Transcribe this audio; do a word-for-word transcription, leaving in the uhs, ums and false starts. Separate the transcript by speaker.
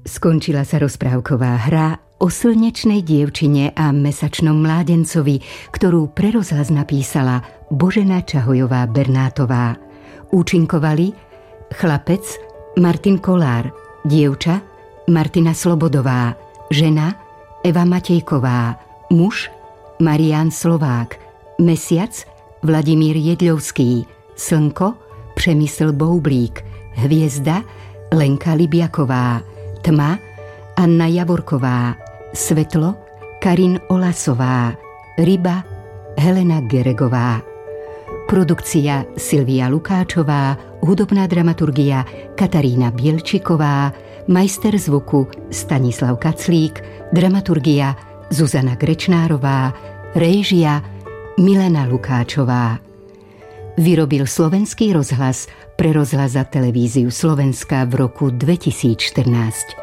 Speaker 1: Skončila sa rozprávková hra o slnečnej dievčine a mesačnom mládencovi, ktorú pre rozhlas napísala Božena Čahojová-Bernátová. Účinkovali chlapec Martin Kolár, dievča Martina Slobodová, žena Eva Matejková, muž Marián Slovák, mesiac Vladimír Jedľovský, slnko Přemysl Boublík, hviezda Lenka Libiaková, tma Anna Javorková, svetlo Karin Olasová, ryba Helena Geregová. Produkcia Silvia Lukáčová, hudobná dramaturgia Katarína Bielčiková, majster zvuku Stanislav Kaclík, dramaturgia Zuzana Grečnárová, réžia Milena Lukáčová. Vyrobil Slovenský rozhlas pre rozhlas a televíziu Slovenska v roku dvetisícštrnásť.